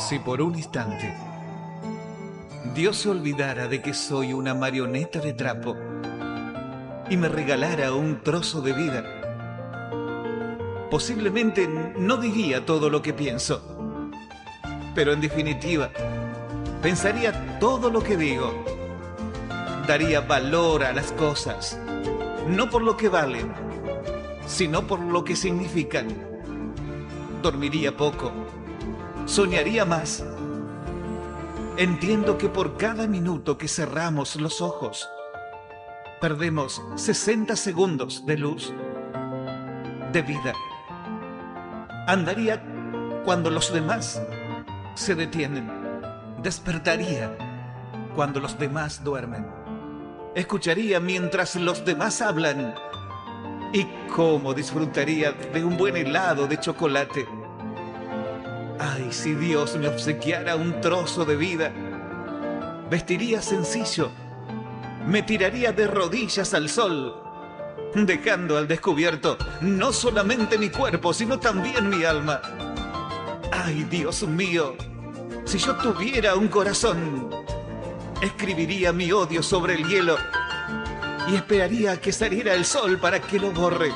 Si por un instante Dios se olvidara de que soy una marioneta de trapo y me regalara un trozo de vida, posiblemente no diría todo lo que pienso, pero en definitiva pensaría todo lo que digo. Daría valor a las cosas, no por lo que valen, sino por lo que significan. Dormiría poco, soñaría más. Entiendo que por cada minuto que cerramos los ojos, perdemos 60 segundos de luz, de vida. Andaría cuando los demás se detienen. Despertaría cuando los demás duermen. Escucharía mientras los demás hablan. Y cómo disfrutaría de un buen helado de chocolate. Ay, si Dios me obsequiara un trozo de vida. Vestiría sencillo. Me tiraría de rodillas al sol, dejando al descubierto no solamente mi cuerpo, sino también mi alma. Ay, Dios mío, si yo tuviera un corazón, escribiría mi odio sobre el hielo y esperaría a que saliera el sol para que lo borre.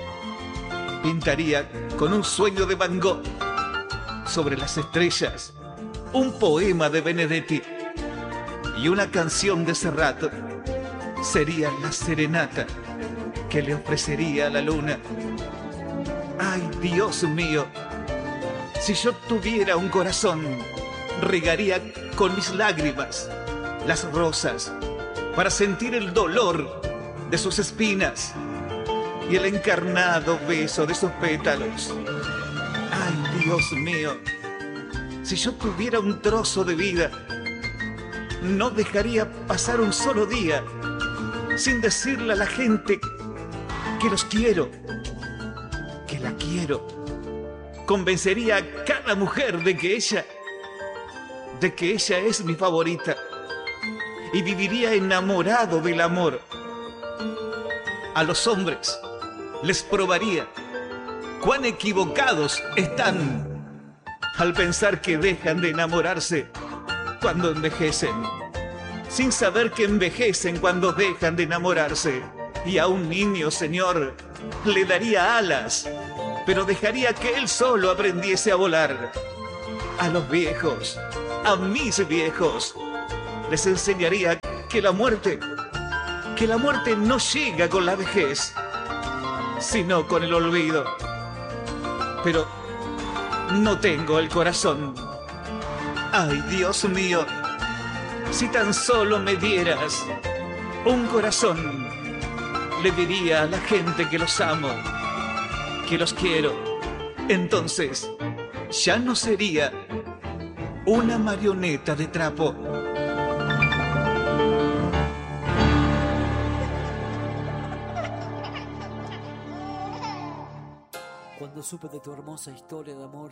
Pintaría con un sueño de Van Gogh sobre las estrellas un poema de Benedetti, y una canción de Serrat sería la serenata que le ofrecería a la luna. Ay, Dios mío, si yo tuviera un corazón, regaría con mis lágrimas las rosas para sentir el dolor de sus espinas y el encarnado beso de sus pétalos. Ay, Dios mío, si yo tuviera un trozo de vida, no dejaría pasar un solo día sin decirle a la gente que los quiero, que la quiero. Convencería a cada mujer de que ella es mi favorita, y viviría enamorado del amor. A los hombres les probaría cuán equivocados están al pensar que dejan de enamorarse cuando envejecen, sin saber que envejecen cuando dejan de enamorarse. Y a un niño, Señor, le daría alas, pero dejaría que él solo aprendiese a volar. A los viejos, a mis viejos, les enseñaría que la muerte no llega con la vejez, sino con el olvido. Pero no tengo el corazón. Ay, Dios mío, si tan solo me dieras un corazón, le diría a la gente que los amo, que los quiero. Entonces ya no sería una marioneta de trapo. Cuando supe de tu hermosa historia de amor,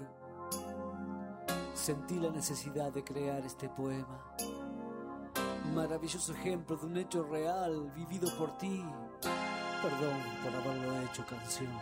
sentí la necesidad de crear este poema. Maravilloso ejemplo de un hecho real vivido por ti. Perdón por haberlo hecho canción.